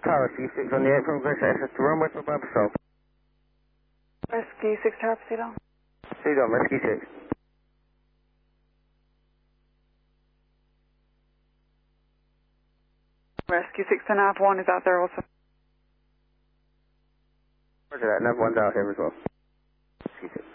Tower C6 on the 8 from Grace access to runway for Bob Patrol. Rescue 6 Tower, proceed on. Proceed on, Rescue 6. Rescue 6 to Nav 1 is out there also. Roger that, Nav 1's out here as well. Rescue 6.